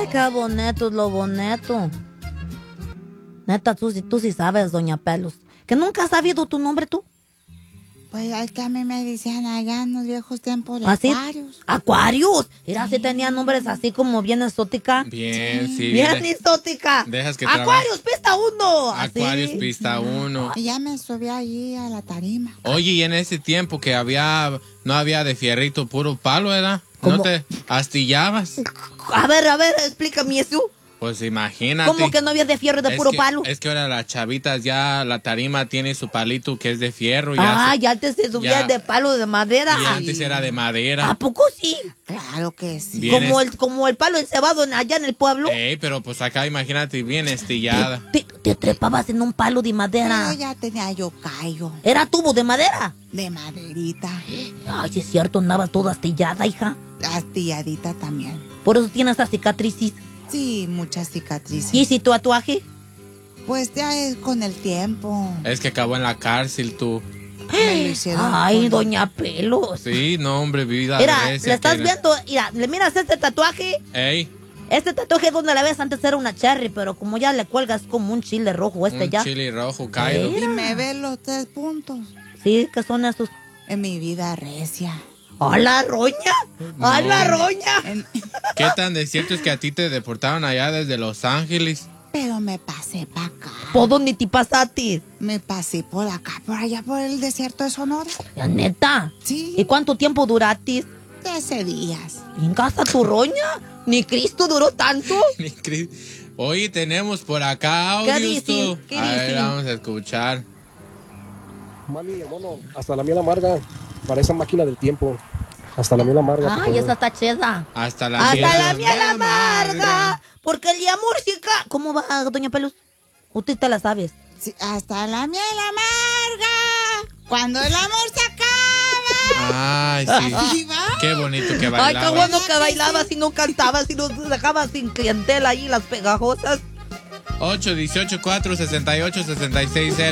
qué bonito es lo bonito. Neta, tú sí sabes, doña Pelos. ¿Que nunca has sabido tu nombre tú? Pues es que a mí me decían allá en los viejos tiempos de ¿Así? Acuarios. ¿Acuarios? Era, sí tenían nombres así como bien exótica. Bien, sí. Bien exótica. Dejas que Acuarios, pista 1. Acuarios, pista 1. Y ya me subí allí a la tarima. Oye, y en ese tiempo que no había de fierrito, puro palo, ¿era? ¿Cómo? ¿No te astillabas? A ver, explícame eso. Pues imagínate. ¿Cómo que no había de fierro de puro palo? Es que ahora las chavitas ya, la tarima tiene su palito que es de fierro. Ya ya antes se subía de palo de madera. Y antes era de madera. ¿A poco sí? Claro que sí. Bien Como el palo encebado allá en el pueblo. Pero pues acá imagínate, bien estillada. Te trepabas en un palo de madera. Pero ya tenía yo callo. ¿Era tubo de madera? De maderita. Ay, sí es cierto, andabas toda astillada, hija. Astilladita también. Por eso tienes esas cicatrices. Sí, muchas cicatrices. ¿Y si tu tatuaje? Pues ya es con el tiempo. Es que acabó en la cárcel tú. Me lo hicieron. Ay, doña Pelos. Sí, no, hombre, vida. Mira, ¿le estás viendo? Mira, ¿le miras este tatuaje? Ey. Este tatuaje donde la ves antes era una cherry, pero como ya le cuelgas como un chile rojo ya. Un chile rojo, caído. Y me ven los 3 puntos. Sí, ¿qué son estos? En mi vida recia. ¡A la roña! ¡A la roña! ¿Qué tan de cierto es que a ti te deportaron allá desde Los Ángeles? Pero me pasé para acá. ¿Por dónde te pasaste? Me pasé por acá, por allá, por el desierto de Sonora. ¿La neta? Sí. ¿Y cuánto tiempo duraste? 13 días. ¿Y en casa tu roña? ¿Ni Cristo duró tanto? Oye, tenemos por acá audios. ¿Qué dice? ¿Qué a ver, dice? vamos a escuchar. Mami, hermano, hasta la miel amarga. Para esa máquina del tiempo. Hasta la miel amarga. Ay, esa está cheda. Hasta la miel amarga. Porque el amor chica. ¿Cómo va, doña Pelos? Usted te la sabes. Sí, hasta la miel amarga. Cuando el amor se acaba. Ay, sí. Así va. Qué bonito que Ay, bailaba. qué bueno que bailabas y no cantabas y nos dejabas sin clientela ahí, las pegajosas. 818-468-66